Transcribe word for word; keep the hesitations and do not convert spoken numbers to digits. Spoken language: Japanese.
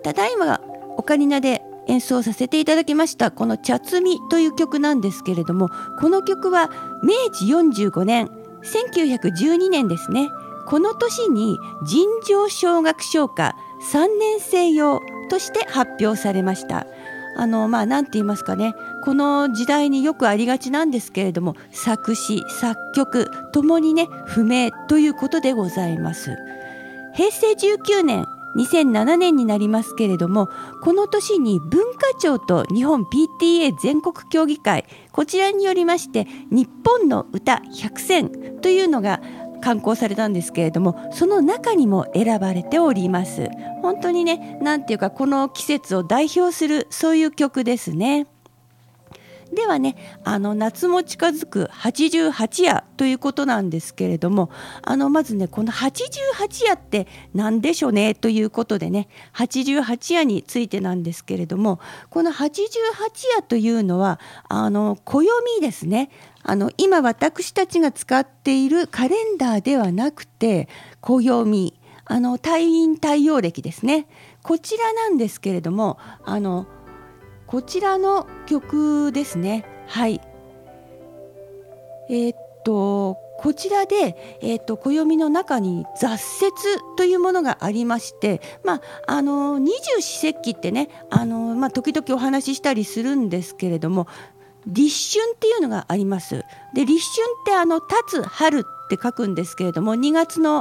ただいまオカリナで演奏させていただきましたこの茶摘みという曲なんですけれども、この曲はめいちよんじゅうごねんせんきゅうひゃくじゅうにねんですね。この年に尋常小学唱歌さんねんせい用として発表されました。あのまあ何て言いますかね、この時代によくありがちなんですけれども、作詞作曲ともにね不明ということでございます。へいせいじゅうきゅうねんにせんななねんになりますけれども、この年に文化庁と日本 ピーティーエー 全国協議会、こちらによりまして日本の歌ひゃくせんというのが刊行されたんですけれども、その中にも選ばれております。本当にね、なんていうかこの季節を代表するそういう曲ですね。ではね、あの夏も近づくはちじゅうはち夜ということなんですけれども、あのまずねこのはちじゅうはち夜って何でしょうねということでね、はちじゅうはち夜についてなんですけれども、このはちじゅうはち夜というのはあの暦ですね。あの今私たちが使っているカレンダーではなくて暦、あの太陰太陽暦ですね、こちらなんですけれども、あのこちらの曲ですね。はい。えー、っとこちらで、えー、っと暦の中に雑節というものがありまして、まああの二十四節気ってね、あのまあ時々お話ししたりするんですけれども、立春っていうのがあります。で立春ってあの立つ春って書くんですけれども、にがつの